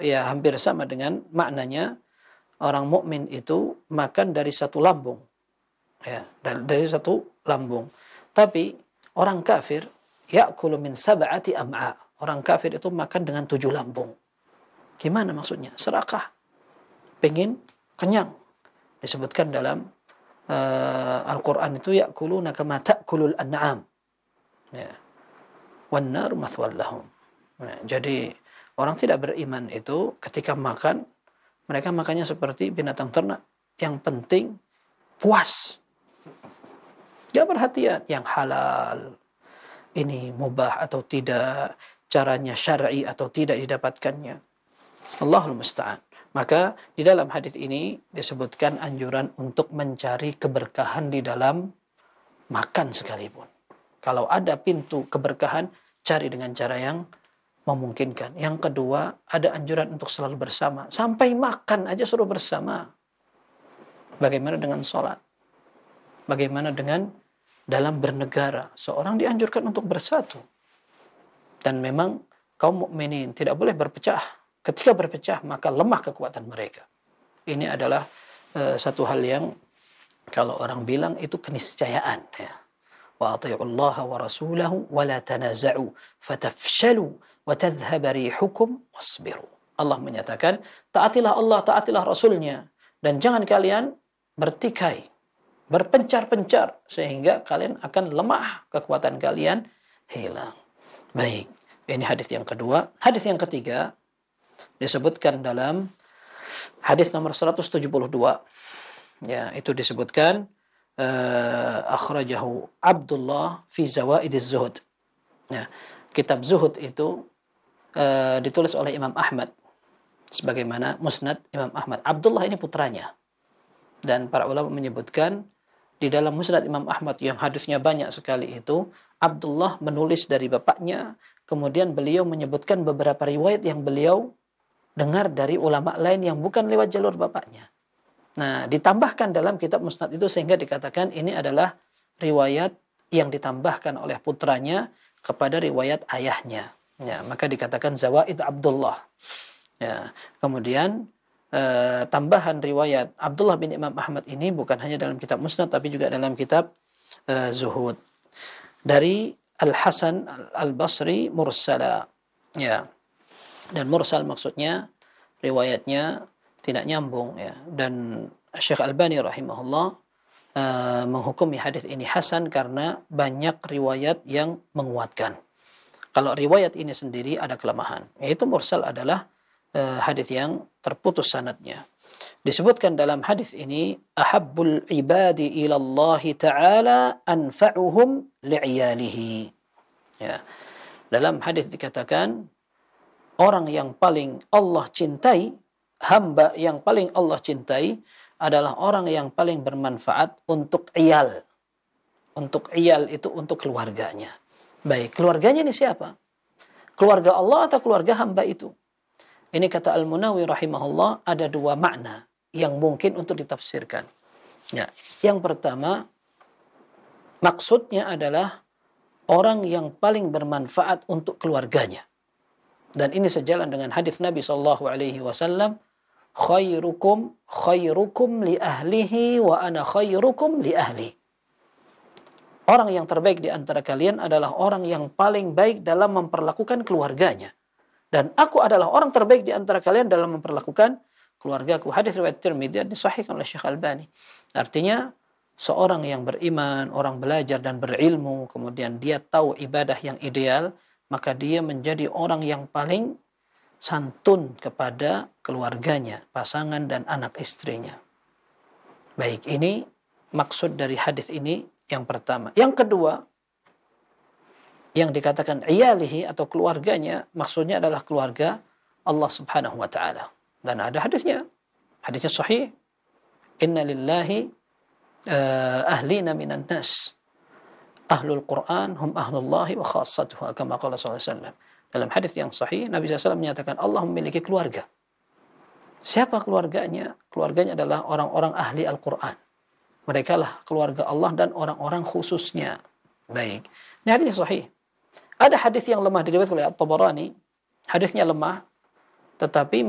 ya hampir sama dengan maknanya orang mukmin itu makan dari satu lambung. Ya, dari satu lambung. Tapi orang kafir ya'kulu min sab'ati am'a. Orang kafir itu makan dengan 7 lambung. Gimana maksudnya? Serakah. Pengen kenyang. Disebutkan dalam Al-Quran itu ya'kuluna kama ta'kulul an'am. Ya. Wan nar mathwal lahum. Ya, jadi orang tidak beriman itu ketika makan, mereka makannya seperti binatang ternak. Yang penting puas. Dia perhatian yang halal. Ini mubah atau tidak, caranya syar'i atau tidak didapatkannya. Allahul musta'an. Maka di dalam hadis ini disebutkan anjuran untuk mencari keberkahan di dalam makan sekalipun. Kalau ada pintu keberkahan, cari dengan cara yang memungkinkan. Yang kedua, ada anjuran untuk selalu bersama. Sampai makan aja suruh bersama. Bagaimana dengan sholat? Bagaimana dengan dalam bernegara? Seorang dianjurkan untuk bersatu. Dan memang kaum mukminin tidak boleh berpecah. Ketika berpecah, maka lemah kekuatan mereka. Ini adalah satu hal yang kalau orang bilang itu keniscayaan. Ya. Wa ati'ullaha wa rasulahu wa la tanaza'u fatafshalu wa tadhhaba rihukum wasbiru. Allah menyatakan, taatilah Allah, taatilah Rasulnya. Dan jangan kalian bertikai, berpencar-pencar, sehingga kalian akan lemah, kekuatan kalian hilang. Baik, ini hadis yang kedua. Hadis yang ketiga disebutkan dalam hadis nomor 172. Ya, itu disebutkan akhrajahu Abdullah fi Zawaidiz Zuhud. Ya, kitab Zuhud itu ditulis oleh Imam Ahmad sebagaimana Musnad Imam Ahmad. Abdullah ini putranya. Dan para ulama menyebutkan di dalam Musnad Imam Ahmad yang hadisnya banyak sekali itu, Abdullah menulis dari bapaknya, kemudian beliau menyebutkan beberapa riwayat yang beliau dengar dari ulama lain yang bukan lewat jalur bapaknya. Nah, ditambahkan dalam kitab Musnad itu sehingga dikatakan ini adalah riwayat yang ditambahkan oleh putranya kepada riwayat ayahnya. Ya, maka dikatakan Zawaid Abdullah. Ya, kemudian tambahan riwayat Abdullah bin Imam Ahmad ini bukan hanya dalam kitab Musnad tapi juga dalam kitab Zuhud. Dari Al-Hasan Al-Basri mursala. Ya. Dan mursal maksudnya riwayatnya tidak nyambung ya. Dan Syekh Albani rahimahullah menghukumi hadis ini hasan karena banyak riwayat yang menguatkan. Kalau riwayat ini sendiri ada kelemahan, yaitu mursal adalah hadis yang terputus sanadnya. Disebutkan dalam hadis ini ahabbul ibadi ila Allah taala anfa'uhum li'iyalihi. Ya. Dalam hadis dikatakan orang yang paling Allah cintai, hamba yang paling Allah cintai adalah orang yang paling bermanfaat untuk iyal. Untuk iyal itu untuk keluarganya. Baik, keluarganya ini siapa? Keluarga Allah atau keluarga hamba itu? Ini kata Al-Munawi rahimahullah ada dua makna yang mungkin untuk ditafsirkan. Ya, yang pertama maksudnya adalah orang yang paling bermanfaat untuk keluarganya. Dan ini sejalan dengan hadis Nabi sallallahu alaihi wasallam, khairukum li ahlihi wa ana khairukum li ahli. Orang yang terbaik di antara kalian adalah orang yang paling baik dalam memperlakukan keluarganya. Dan aku adalah orang terbaik di antara kalian dalam memperlakukan keluargaku. Hadis riwayat Tirmidzi disahihkan oleh Syekh Albani. Artinya seorang yang beriman, orang belajar dan berilmu, kemudian dia tahu ibadah yang ideal, maka dia menjadi orang yang paling santun kepada keluarganya, pasangan dan anak istrinya. Baik, ini maksud dari hadis ini yang pertama. Yang kedua, yang dikatakan iyalihi atau keluarganya, maksudnya adalah keluarga Allah Subhanahu wa taala. Dan ada hadisnya. Hadisnya sahih. Inna lillahi ahlina minan nas. Ahlul Quran hum ahlullahi wa khassatuhu kama qala sallallahu alaihi wasallam. Dalam hadis yang sahih Nabi SAW menyatakan Allah memiliki keluarga. Siapa keluarganya? Keluarganya adalah orang-orang ahli Al-Quran. Mereka lah keluarga Allah dan orang-orang khususnya. Baik. Ini hadis sahih. Ada hadis yang lemah diriwayatkan oleh At-Tabarani. Hadisnya lemah tetapi